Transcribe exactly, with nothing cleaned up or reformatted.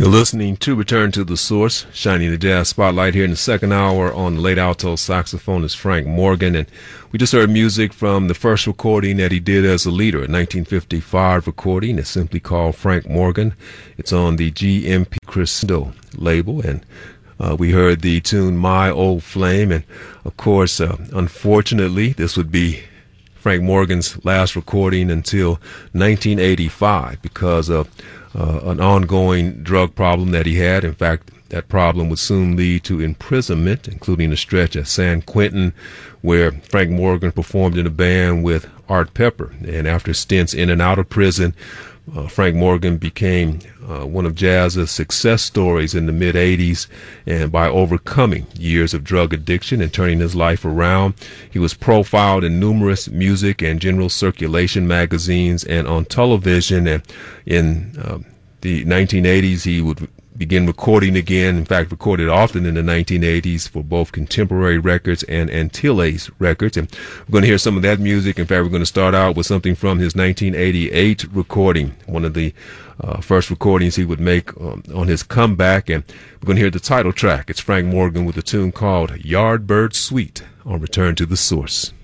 You're listening to Return to the Source, shining the jazz spotlight here in the second hour. On the late alto saxophone is Frank Morgan, and we just heard music from the first recording that he did as a leader, a nineteen fifty-five recording. It's simply called Frank Morgan. It's on the G M P Crescendo label, and uh, we heard the tune My Old Flame, and of course, uh, unfortunately, this would be Frank Morgan's last recording until nineteen eighty-five because of Uh, an ongoing drug problem that he had. In fact, that problem would soon lead to imprisonment, including a stretch at San Quentin, where Frank Morgan performed in a band with Art Pepper. And after stints in and out of prison, uh, Frank Morgan became uh, one of jazz's success stories in the mid-eighties, and by overcoming years of drug addiction and turning his life around, he was profiled in numerous music and general circulation magazines and on television. And in uh, the nineteen eighties, he would begin recording again. In fact, recorded often in the nineteen eighties for both Contemporary Records and Antilles Records. And we're going to hear some of that music. In fact, we're going to start out with something from his nineteen eighty-eight recording, one of the uh, first recordings he would make um, on his comeback. And we're going to hear the title track. It's Frank Morgan with a tune called Yardbird Suite on Return to the Source.